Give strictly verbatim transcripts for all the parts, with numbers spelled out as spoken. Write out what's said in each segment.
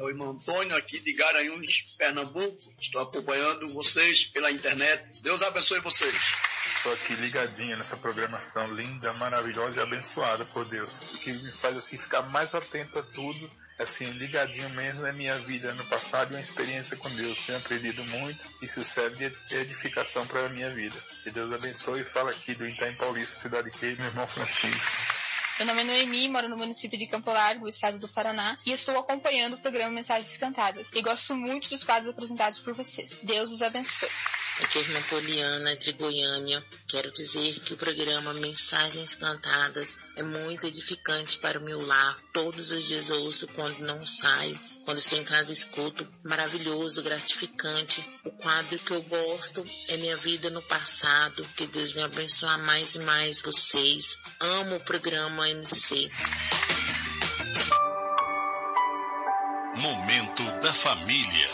o irmão Antônio, aqui de Garanhuns, Pernambuco. Estou acompanhando vocês pela internet. Deus abençoe vocês. Estou aqui ligadinho nessa programação linda, maravilhosa e abençoada por Deus. O que me faz assim ficar mais atento a tudo, assim, ligadinho mesmo, é minha vida no passado e uma experiência com Deus. Tenho aprendido muito e isso serve de edificação para a minha vida. Que Deus abençoe. E fala aqui do Itaim Paulista, cidade de meu irmão Francisco. Meu nome é Noemi, moro no município de Campo Largo, estado do Paraná, e estou acompanhando o programa Mensagens Cantadas. E gosto muito dos quadros apresentados por vocês. Deus os abençoe. Aqui é a irmã Poliana, de Goiânia. Quero dizer que o programa Mensagens Cantadas é muito edificante para o meu lar. Todos os dias eu ouço quando não saio. Quando estou em casa, escuto. Maravilhoso, gratificante. O quadro que eu gosto é Minha Vida no Passado. Que Deus venha abençoar mais e mais vocês. Amo o programa M C. Momento da Família.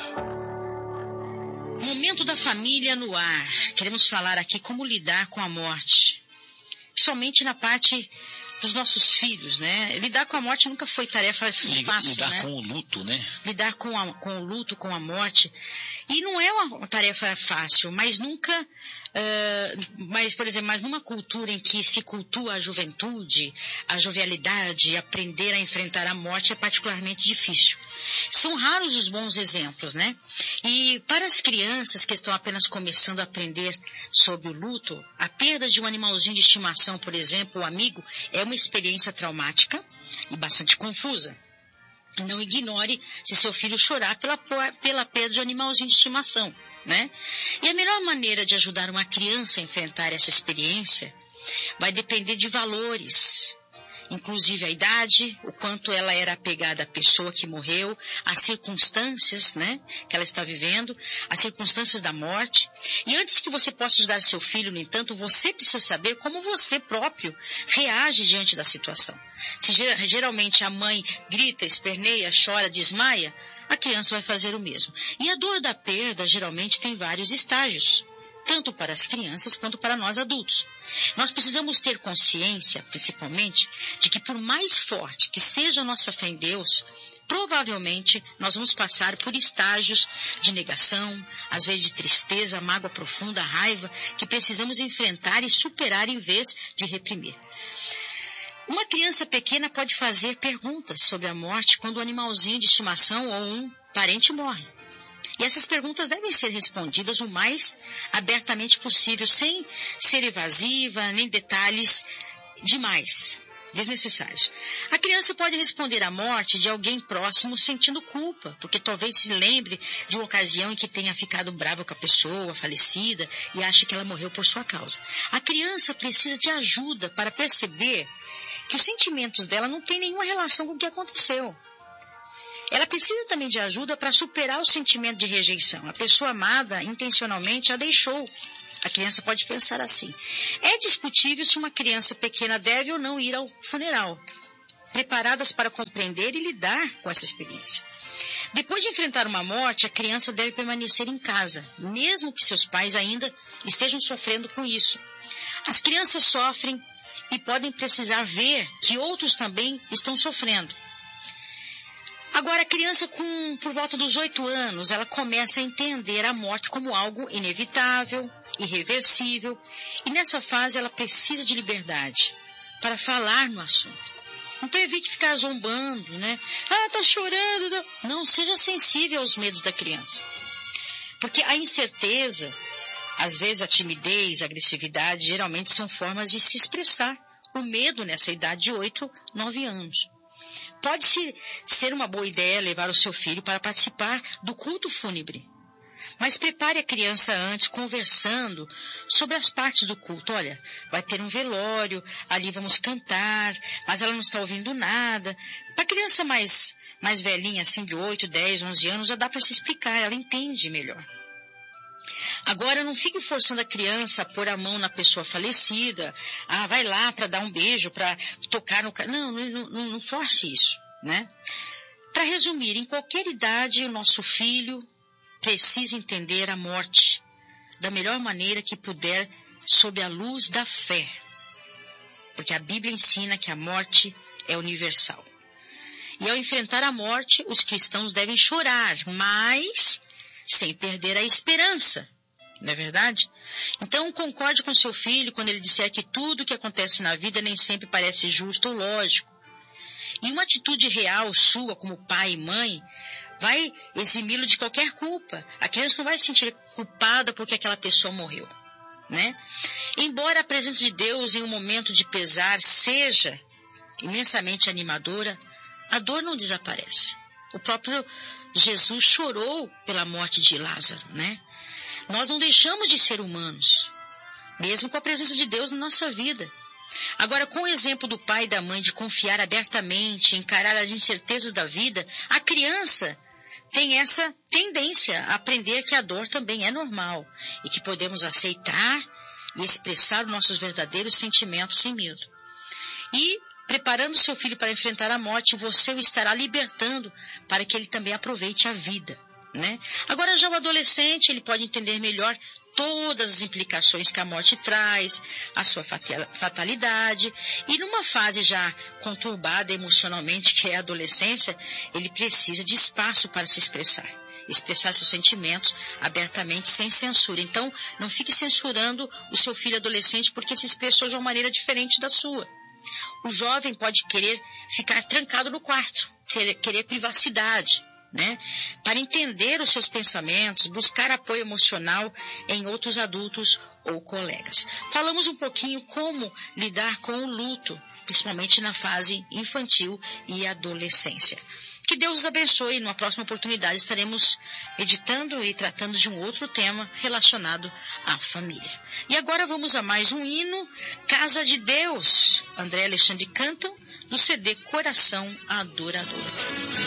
Momento da Família no ar. Queremos falar aqui como lidar com a morte. Principalmente na parte dos nossos filhos, né? Lidar com a morte nunca foi tarefa fácil, lidar né? com o luto, né? Lidar com, a, com o luto, com a morte. E não é uma, uma tarefa fácil, mas nunca... Uh, mas, por exemplo, mas numa cultura em que se cultua a juventude, a jovialidade, aprender a enfrentar a morte é particularmente difícil. São raros os bons exemplos, né? E para as crianças que estão apenas começando a aprender sobre o luto, a perda de um animalzinho de estimação, por exemplo, o amigo, é uma experiência traumática e bastante confusa. Não ignore se seu filho chorar pela, pela perda de um animalzinho de estimação, né? E a melhor maneira de ajudar uma criança a enfrentar essa experiência vai depender de valores, inclusive a idade, o quanto ela era apegada à pessoa que morreu, as circunstâncias, né, que ela está vivendo, as circunstâncias da morte. E antes que você possa ajudar seu filho, no entanto, você precisa saber como você próprio reage diante da situação. Se geralmente a mãe grita, esperneia, chora, desmaia, a criança vai fazer o mesmo. E a dor da perda geralmente tem vários estágios, tanto para as crianças quanto para nós adultos. Nós precisamos ter consciência, principalmente, de que por mais forte que seja a nossa fé em Deus, provavelmente nós vamos passar por estágios de negação, às vezes de tristeza, mágoa profunda, raiva, que precisamos enfrentar e superar em vez de reprimir. Uma criança pequena pode fazer perguntas sobre a morte quando um animalzinho de estimação ou um parente morre. E essas perguntas devem ser respondidas o mais abertamente possível, sem ser evasiva, nem detalhes demais, desnecessários. A criança pode responder à morte de alguém próximo sentindo culpa, porque talvez se lembre de uma ocasião em que tenha ficado brava com a pessoa falecida e acha que ela morreu por sua causa. A criança precisa de ajuda para perceber que os sentimentos dela não têm nenhuma relação com o que aconteceu. Ela precisa também de ajuda para superar o sentimento de rejeição. A pessoa amada intencionalmente a deixou. A criança pode pensar assim: é discutível se uma criança pequena deve ou não ir ao funeral, preparadas para compreender e lidar com essa experiência. Depois de enfrentar uma morte, a criança deve permanecer em casa, mesmo que seus pais ainda estejam sofrendo com isso. As crianças sofrem e podem precisar ver que outros também estão sofrendo. Agora, a criança com por volta dos oito anos, ela começa a entender a morte como algo inevitável, irreversível, e nessa fase ela precisa de liberdade para falar no assunto. Então evite ficar zombando, né? Ah, tá chorando. Não, não seja sensível aos medos da criança. Porque a incerteza, às vezes a timidez, a agressividade, geralmente são formas de se expressar. O medo nessa idade de oito, nove anos. Pode ser uma boa ideia levar o seu filho para participar do culto fúnebre. Mas prepare a criança antes, conversando sobre as partes do culto. Olha, vai ter um velório, ali vamos cantar, mas ela não está ouvindo nada. Para a criança mais, mais velhinha, assim, de oito, dez, onze anos, já dá para se explicar, ela entende melhor. Agora, não fique forçando a criança a pôr a mão na pessoa falecida. Ah, vai lá para dar um beijo, para tocar no... Não, não, não, não force isso, né? Para resumir, em qualquer idade, o nosso filho precisa entender a morte da melhor maneira que puder, sob a luz da fé. Porque a Bíblia ensina que a morte é universal. E ao enfrentar a morte, os cristãos devem chorar, mas sem perder a esperança. Não é verdade? Então, concorde com seu filho quando ele disser que tudo o que acontece na vida nem sempre parece justo ou lógico. E uma atitude real sua como pai e mãe vai eximi-lo de qualquer culpa. A criança não vai se sentir culpada porque aquela pessoa morreu, né? Embora a presença de Deus em um momento de pesar seja imensamente animadora, a dor não desaparece. O próprio Jesus chorou pela morte de Lázaro, né? Nós não deixamos de ser humanos, mesmo com a presença de Deus na nossa vida. Agora, com o exemplo do pai e da mãe de confiar abertamente, encarar as incertezas da vida, a criança tem essa tendência a aprender que a dor também é normal e que podemos aceitar e expressar nossos verdadeiros sentimentos sem medo. E, preparando seu filho para enfrentar a morte, você o estará libertando para que ele também aproveite a vida, né? Agora, já o adolescente, ele pode entender melhor todas as implicações que a morte traz, a sua fatalidade, e numa fase já conturbada emocionalmente, que é a adolescência, ele precisa de espaço para se expressar, expressar seus sentimentos abertamente, sem censura. Então, não fique censurando o seu filho adolescente porque se expressou de uma maneira diferente da sua. O jovem pode querer ficar trancado no quarto, querer, querer privacidade, né? Para entender os seus pensamentos, buscar apoio emocional em outros adultos ou colegas. Falamos um pouquinho como lidar com o luto, principalmente na fase infantil e adolescência. Que Deus os abençoe. Numa próxima oportunidade estaremos editando e tratando de um outro tema relacionado à família. E agora vamos a mais um hino, Casa de Deus. André e Alexandre cantam do C D Coração Adorador.